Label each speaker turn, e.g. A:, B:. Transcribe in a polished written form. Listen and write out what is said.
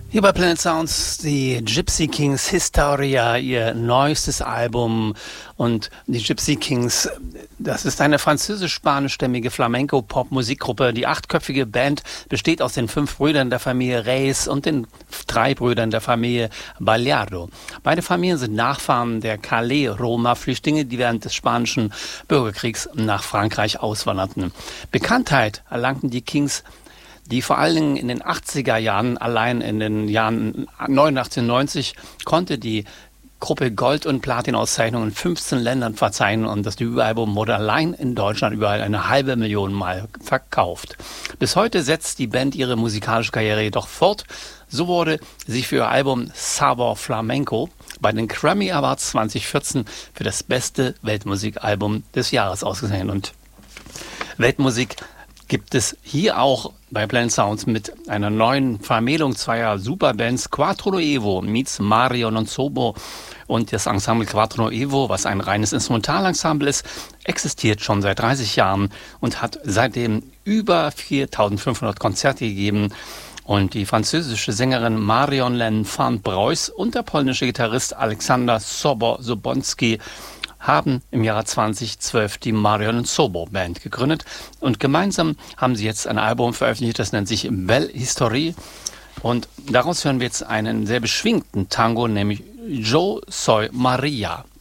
A: Hier bei Planet Sounds die Gypsy Kings Historia, ihr neuestes Album. Und die Gypsy Kings, das ist eine französisch-spanischstämmige Flamenco-Pop-Musikgruppe. Die 8-köpfige Band besteht aus den 5 Brüdern der Familie Reyes und den 3 Brüdern der Familie Ballardo. Beide Familien sind Nachfahren der Calais-Roma-Flüchtlinge, die während des spanischen Bürgerkriegs nach Frankreich auswanderten. Bekanntheit erlangten die Kings, die vor allen Dingen in den 80er Jahren, allein in den Jahren 89 und 90, konnte die Gruppe Gold- und Platin-Auszeichnungen in 15 Ländern verzeichnen und das Debütalbum wurde allein in Deutschland überall 500.000 Mal verkauft. Bis heute setzt die Band ihre musikalische Karriere jedoch fort. So wurde sie für ihr Album Sabor Flamenco bei den Grammy Awards 2014 für das beste Weltmusikalbum des Jahres ausgezeichnet. Und Weltmusik gibt es hier auch bei Planet Sounds mit einer neuen Vermählung zweier Superbands. Quattro Nuevo meets Mario Nonzobo und das Ensemble Quattro Nuevo, was ein reines Instrumentalensemble ist, existiert schon seit 30 Jahren und hat seitdem über 4.500 Konzerte gegeben. Und die französische Sängerin Marion van Bruys und der polnische Gitarrist Aleksander Sobonski haben im Jahre 2012 die Marion Sobo Band gegründet und gemeinsam haben sie jetzt ein Album veröffentlicht, das nennt sich Belle Historie und daraus hören wir jetzt einen sehr beschwingten Tango, nämlich Yo Soy Maria.